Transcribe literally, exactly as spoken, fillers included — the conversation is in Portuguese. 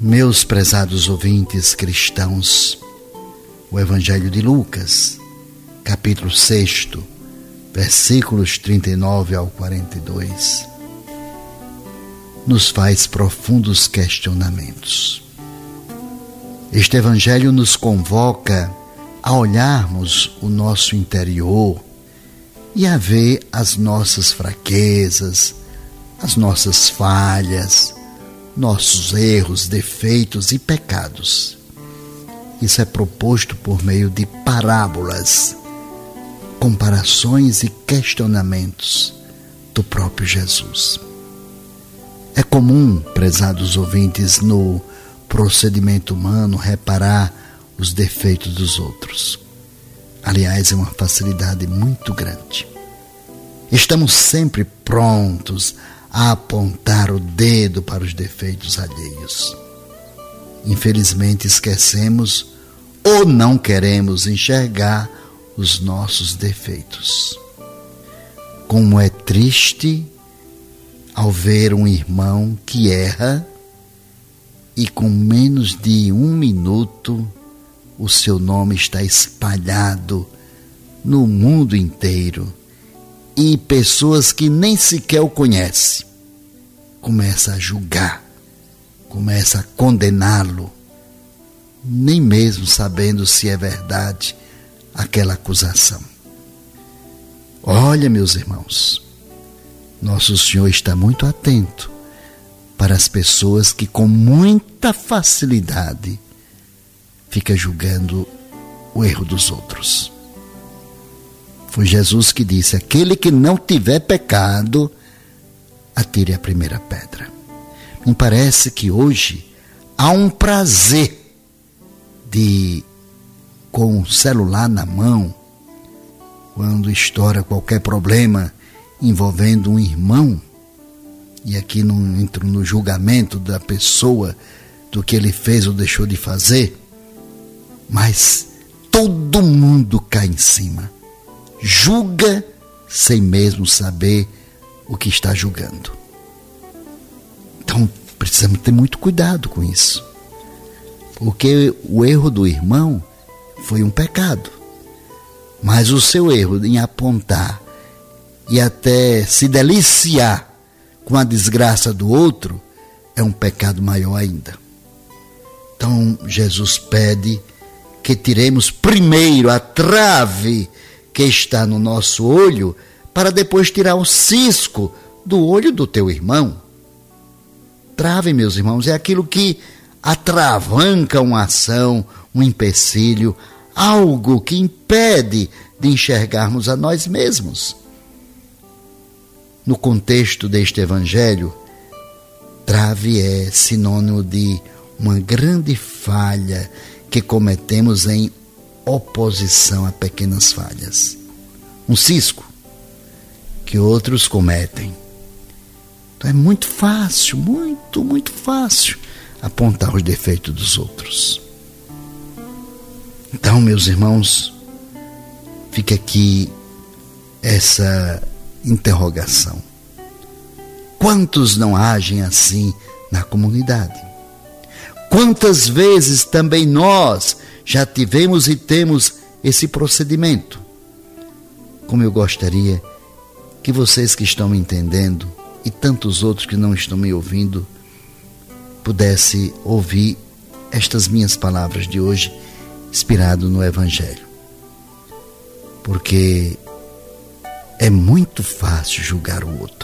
Meus prezados ouvintes cristãos, o Evangelho de Lucas, capítulo seis, versículos trinta e nove ao quarenta e dois, nos faz profundos questionamentos. Este Evangelho nos convoca a olharmos o nosso interior e a ver as nossas fraquezas, as nossas falhas, nossos erros, defeitos e pecados. Isso é proposto por meio de parábolas, comparações e questionamentos do próprio Jesus. É comum, prezados ouvintes, no procedimento humano reparar os defeitos dos outros. Aliás, é uma facilidade muito grande. Estamos sempre prontos a apontar o dedo para os defeitos alheios. Infelizmente, esquecemos ou não queremos enxergar os nossos defeitos. Como é triste ao ver um irmão que erra e com menos de um minuto o seu nome está espalhado no mundo inteiro e pessoas que nem sequer o conhecem começam a julgar, começam a condená-lo, nem mesmo sabendo se é verdade aquela acusação. Olha, meus irmãos, nosso Senhor está muito atento para as pessoas que com muita facilidade fica julgando o erro dos outros. Foi Jesus que disse: aquele que não tiver pecado, atire a primeira pedra. Me parece que hoje há um prazer de, com o celular na mão, quando estoura qualquer problema envolvendo um irmão, e aqui não entro no julgamento da pessoa, do que ele fez ou deixou de fazer, mas todo mundo cai em cima, julga sem mesmo saber o que está julgando. Então precisamos ter muito cuidado com isso, porque o erro do irmão foi um pecado, mas o seu erro em apontar e até se deliciar com a desgraça do outro é um pecado maior ainda. Então Jesus pede que tiremos primeiro a trave que está no nosso olho, para depois tirar o cisco do olho do teu irmão. Trave, meus irmãos, é aquilo que atravanca uma ação, um empecilho, algo que impede de enxergarmos a nós mesmos. No contexto deste Evangelho, trave é sinônimo de uma grande falha que cometemos em oposição a pequenas falhas. Um cisco que outros cometem. Então é muito fácil, muito, muito fácil apontar os defeitos dos outros. Então, meus irmãos, fica aqui essa interrogação. Quantos não agem assim na comunidade? Quantas vezes também nós já tivemos e temos esse procedimento? Como eu gostaria que vocês que estão me entendendo e tantos outros que não estão me ouvindo pudessem ouvir estas minhas palavras de hoje, inspirado no Evangelho. Porque é muito fácil julgar o outro.